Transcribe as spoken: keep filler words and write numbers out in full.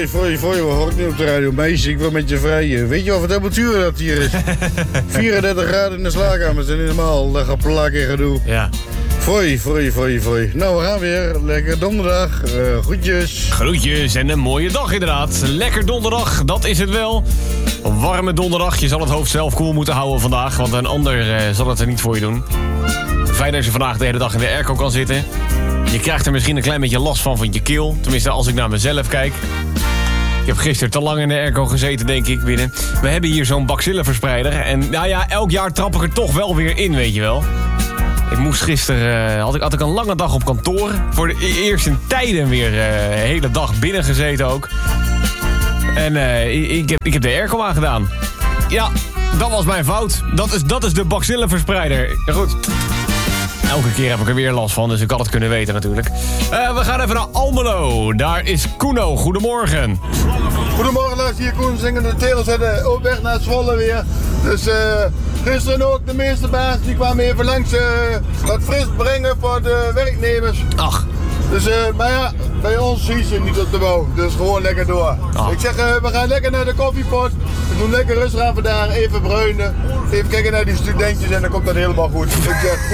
Foei, foei, foei, we horen niet op de radio. Meisje, ik wil met je vrijen. Weet je wat voor temperatuur dat hier is? vierendertig graden in de slaapkamer, dat is niet normaal. Dat gaat plakken gedoe. Ja. Foei, foei, foei, foei. Nou, we gaan weer. Lekker donderdag. Uh, groetjes. Groetjes en een mooie dag inderdaad. Lekker donderdag, dat is het wel. Een warme donderdag. Je zal het hoofd zelf koel moeten houden vandaag, want een ander uh, zal het er niet voor je doen. Fijn dat je vandaag de hele dag in de airco kan zitten. Je krijgt er misschien een klein beetje last van van je keel. Tenminste, als ik naar mezelf kijk. Ik heb gisteren te lang in de airco gezeten, denk ik, binnen. We hebben hier zo'n bacillenverspreider. En nou ja, elk jaar trap ik er toch wel weer in, weet je wel. Ik moest gisteren, uh, had, ik, had ik een lange dag op kantoor. Voor de e- eerst in tijden weer uh, de hele dag binnen gezeten ook. En uh, ik, ik, heb, ik heb de airco aangedaan. Ja, dat was mijn fout. Dat is, dat is de bacillenverspreidder. Ja, goed. Elke keer heb ik er weer last van, dus ik had het kunnen weten natuurlijk. Uh, we gaan even naar Almelo. Daar is Kuno. Goedemorgen. Goedemorgen, luister hier Koen, zingende telen zetten op weg naar Zwolle weer. Dus uh, gisteren ook de meeste baas die kwamen even langs uh, wat fris brengen voor de werknemers. Ach. Dus, uh, maar ja, bij ons zie je niet op de bouw, dus gewoon lekker door. Oh. Ik zeg, uh, we gaan lekker naar de koffiepot, we doen lekker rustig aan vandaag, even bruinen, even kijken naar die studentjes en dan komt dat helemaal goed. Ik zeg,